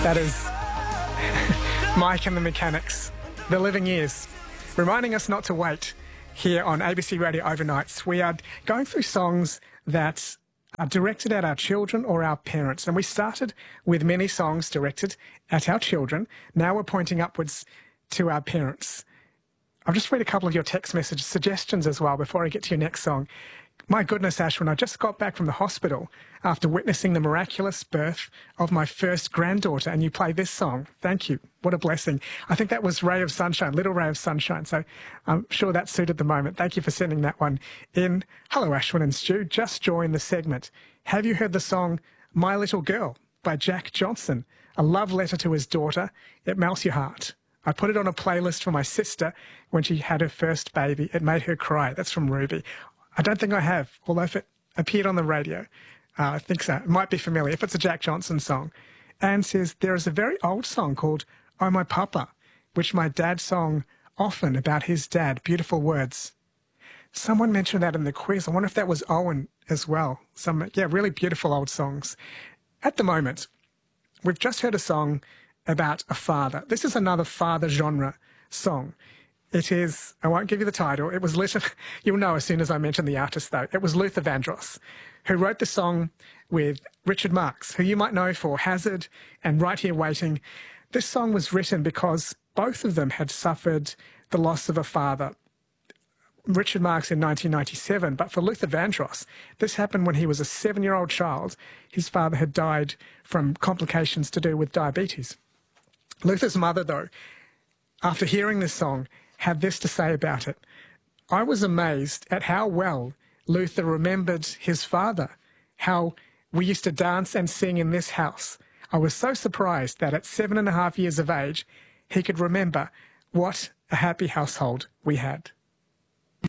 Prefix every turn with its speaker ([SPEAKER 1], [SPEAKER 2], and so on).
[SPEAKER 1] That is Mike and the Mechanics, The Living Years, reminding us not to wait here on ABC Radio Overnights. We are going through songs that are directed at our children or our parents. And we started with many songs directed at our children. Now we're pointing upwards to our parents. I'll just read a couple of your text message suggestions as well before I get to your next song. My goodness, Ashwin, I just got back from the hospital after witnessing the miraculous birth of my first granddaughter, and you play this song. Thank you. What a blessing. I think that was Ray of Sunshine, Little Ray of Sunshine, so I'm sure that suited the moment. Thank you for sending that one in. Hello, Ashwin and Stu. Just joined the segment. Have you heard the song My Little Girl by Jack Johnson? A love letter to his daughter. It melts your heart. I put it on a playlist for my sister when she had her first baby. It made her cry. That's from Ruby. I don't think I have, although if it appeared on the radio, I think so. It might be familiar if it's a Jack Johnson song. Anne says, there is a very old song called Oh My Papa, which my dad sang often about his dad. Beautiful words. Someone mentioned that in the quiz. I wonder if that was Owen as well. Really beautiful old songs. At the moment, we've just heard a song about a father. This is another father genre song. It is, I won't give you the title, it was Luther, you'll know as soon as I mention the artist though, it was Luther Vandross, who wrote the song with Richard Marx, who you might know for Hazard and Right Here Waiting. This song was written because both of them had suffered the loss of a father. Richard Marx in 1997, but for Luther Vandross, this happened when he was a 7-year-old child. His father had died from complications to do with diabetes. Luther's mother, though, after hearing this song, had this to say about it. I was amazed at how well Luther remembered his father, how we used to dance and sing in this house. I was so surprised that at 7.5 years of age, he could remember what a happy household we had.